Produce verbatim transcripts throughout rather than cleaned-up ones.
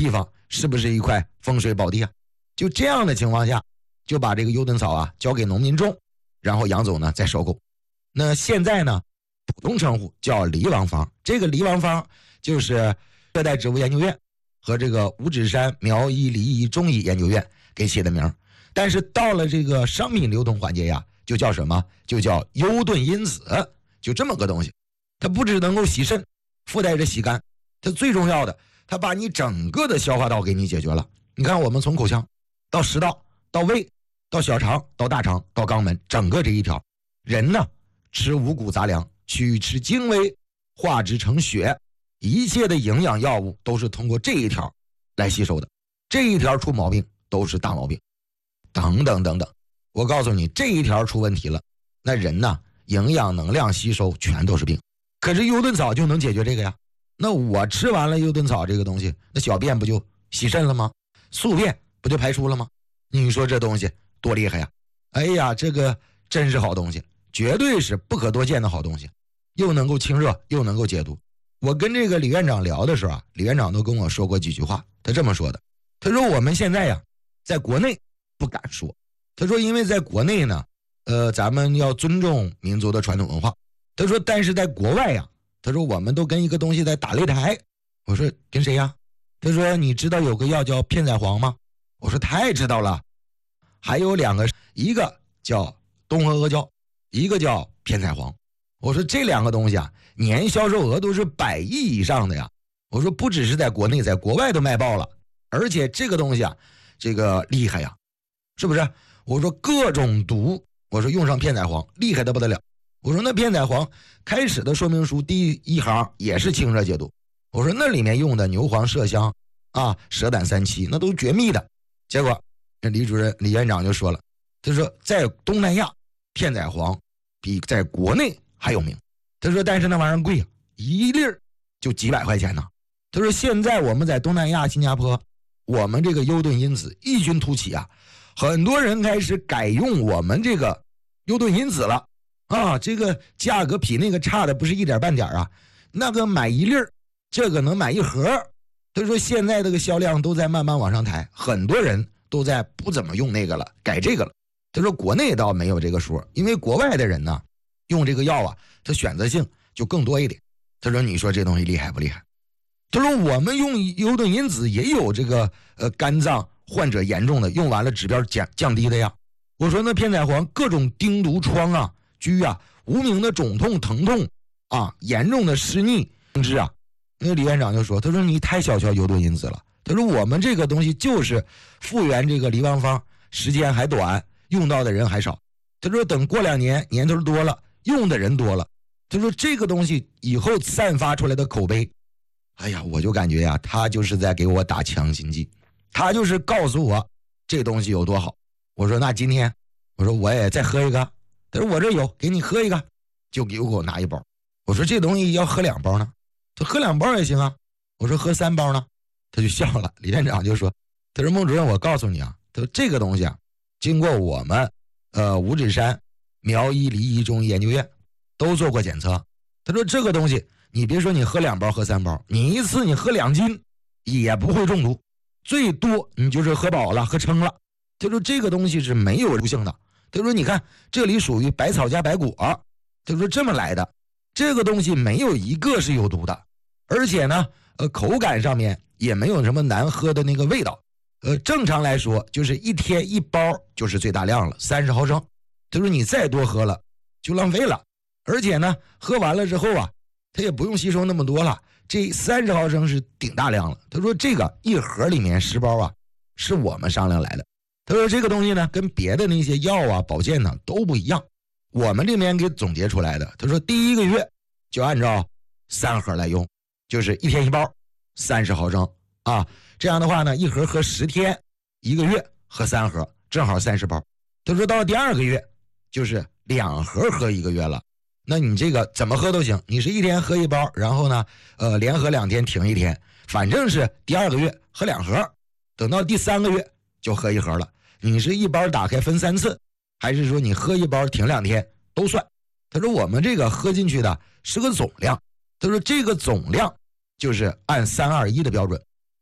地方是不是一块风水宝地啊？就这样的情况下，就把这个优盾草啊交给农民种，然后杨总呢再收购。那现在呢，普通称呼叫梨王方，这个梨王方就是热带植物研究院和这个五指山苗医梨医中医研究院给起的名。但是到了这个商品流通环节呀，就叫什么？就叫优盾因子，就这么个东西。它不只能够洗肾，附带着洗肝，它最重要的，它把你整个的消化道给你解决了。你看，我们从口腔到食道到胃到小肠到大肠到肛门，整个这一条，人呢吃五谷杂粮，取之精微，化之成血，一切的营养药物都是通过这一条来吸收的。这一条出毛病都是大毛病，等等等等。我告诉你，这一条出问题了，那人呢营养能量吸收全都是病。可是优盾草就能解决这个呀。那我吃完了优盾草这个东西，那小便不就洗肾了吗？宿便不就排出了吗？你说这东西多厉害呀！哎呀，这个真是好东西，绝对是不可多见的好东西，又能够清热，又能够解毒。我跟这个李院长聊的时候啊，李院长都跟我说过几句话，他这么说的，他说我们现在呀在国内不敢说，他说因为在国内呢呃，咱们要尊重民族的传统文化，他说但是在国外呀，他说我们都跟一个东西在打擂台。我说跟谁呀？他说你知道有个药叫片仔癀吗？我说太知道了，还有两个，一个叫东河阿胶，一个叫片仔癀。我说这两个东西啊，年销售额都是百亿以上的呀。我说不只是在国内，在国外都卖爆了，而且这个东西啊，这个厉害呀，是不是？我说各种毒，我说用上片仔癀厉害的不得了。我说那片仔癀开始的说明书第一行也是清热解毒，我说那里面用的牛黄麝香啊、蛇胆三七那都绝密的。结果那李主任李院长就说了，他说在东南亚片仔癀比在国内还有名。他说但是那玩意儿贵啊，一粒就几百块钱呢。他说现在我们在东南亚新加坡，我们这个优盾因子异军突起啊，很多人开始改用我们这个优盾因子了啊，这个价格比那个差的不是一点半点啊，那个买一粒这个能买一盒。他说现在这个销量都在慢慢往上抬，很多人都在不怎么用那个了，改这个了。他说国内倒没有这个说，因为国外的人呢用这个药啊，他选择性就更多一点。他说你说这东西厉害不厉害？他说我们用优盾因子也有这个呃肝脏患者严重的用完了指标降降低的呀。我说那片仔癀各种钉毒疮啊、疽啊、无名的肿痛疼痛啊、严重的湿腻病治啊，那个李院长就说，他说你太小瞧优盾因子了。他说我们这个东西就是复原这个梨王方，时间还短，用到的人还少。他说等过两年年头多了，用的人多了，他说这个东西以后散发出来的口碑，哎呀，我就感觉呀，他就是在给我打强心剂，他就是告诉我这东西有多好。我说那今天，我说我也再喝一个。他说我这有，给你喝一个，就给我拿一包。我说这东西要喝两包呢，他喝两包也行啊。我说喝三包呢，他就笑了。李院长就说，他说孟主任，我告诉你啊，他说这个东西啊，经过我们呃五指山苗医梨医中医研究院都做过检测。他说这个东西你别说你喝两包喝三包，你一次你喝两斤也不会中毒，最多你就是喝饱了喝撑了。他说这个东西是没有毒性的。他说你看这里属于百草加白果，他说这么来的，这个东西没有一个是有毒的，而且呢呃口感上面也没有什么难喝的那个味道。呃正常来说就是一天一包就是最大量了，三十毫升。他说你再多喝了就浪费了，而且呢喝完了之后啊它也不用吸收那么多了，这三十毫升是顶大量了。他说这个一盒里面十包啊是我们商量来的。他说这个东西呢跟别的那些药啊保健呢都不一样，我们这边给总结出来的。他说第一个月就按照三盒来用，就是一天一包三十毫升啊，这样的话呢一盒喝十天，一个月喝三盒，正好三十包。他说到第二个月就是两盒喝一个月了，那你这个怎么喝都行，你是一天喝一包，然后呢呃连喝两天停一天，反正是第二个月喝两盒，等到第三个月就喝一盒了。你是一包打开分三次，还是说你喝一包停两天都算。他说我们这个喝进去的是个总量，他说这个总量就是按三二一的标准，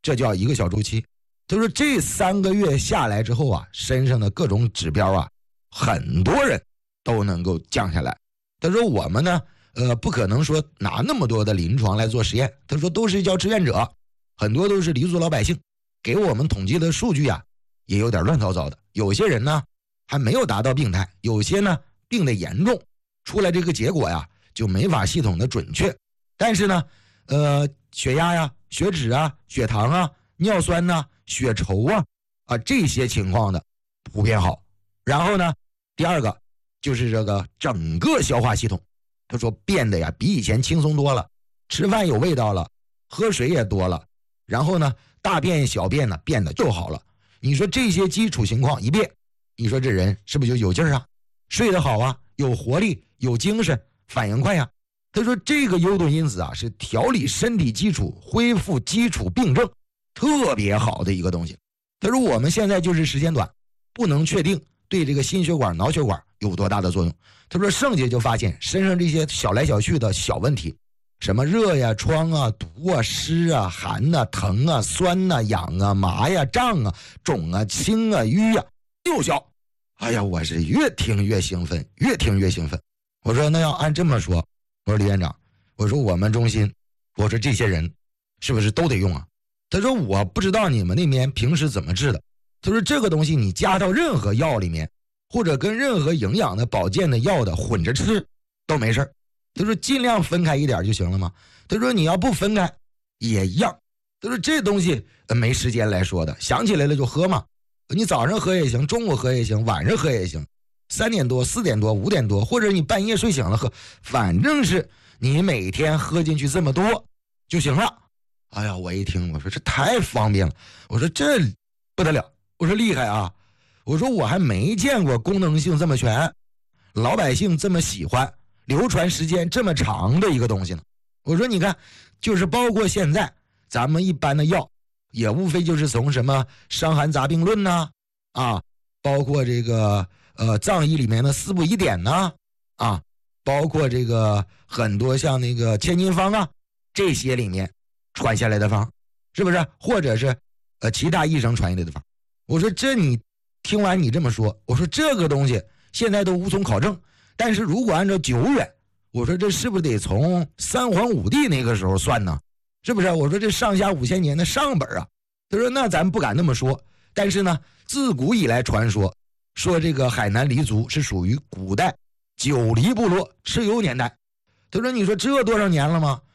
这叫一个小周期。他说这三个月下来之后啊，身上的各种指标啊，很多人都能够降下来。他说我们呢，呃，不可能说拿那么多的临床来做实验。他说都是叫志愿者，很多都是黎族老百姓，给我们统计的数据啊，也有点乱糟糟的。有些人呢还没有达到病态，有些呢病得严重，出来这个结果呀就没法系统的准确。但是呢，呃，血压呀、血脂啊、血糖啊、尿酸呐、啊、血稠啊啊这些情况的普遍好。然后呢，第二个就是这个整个消化系统，他说变得呀比以前轻松多了，吃饭有味道了，喝水也多了，然后呢大便小便呢变得就好了。你说这些基础情况一变，你说这人是不是就有劲儿啊，睡得好啊，有活力，有精神，反应快呀。他说这个优顿因子啊是调理身体基础、恢复基础病症特别好的一个东西。他说我们现在就是时间短，不能确定对这个心血管、脑血管有多大的作用。他说剩下就发现身上这些小来小去的小问题，什么热呀、疮啊、毒啊、湿啊、寒啊、疼啊、酸啊、痒啊、麻呀、胀啊、肿啊、青啊、瘀啊，有效。哎呀，我是越听越兴奋，越听越兴奋。我说那要按这么说，我说李院长，我说我们中心，我说这些人是不是都得用啊？他说我不知道你们那边平时怎么治的。他说这个东西你加到任何药里面，或者跟任何营养的保健的药的混着吃都没事。他说尽量分开一点就行了嘛。他说你要不分开也一样。他说这东西没时间来说的，想起来了就喝嘛。你早上喝也行，中午喝也行，晚上喝也行，三点多、四点多、五点多，或者你半夜睡醒了喝，反正是你每天喝进去这么多就行了。哎呀，我一听我说这太方便了，我说这不得了，我说厉害啊，我说我还没见过功能性这么全，老百姓这么喜欢，流传时间这么长的一个东西呢。我说你看，就是包括现在咱们一般的药，也无非就是从什么《伤寒杂病论》呐，啊，包括这个呃藏医里面的四部医典呐，啊，包括这个很多像那个千金方啊，这些里面传下来的方，是不是？或者是呃其他医生传下来的方。我说这你听完你这么说，我说这个东西现在都无从考证，但是如果按照久远，我说这是不是得从三皇五帝那个时候算呢？是不是？我说这上下五千年的上本啊。他说那咱不敢那么说，但是呢，自古以来传说说这个海南黎族是属于古代九黎部落蚩尤年代。他说你说这多少年了吗？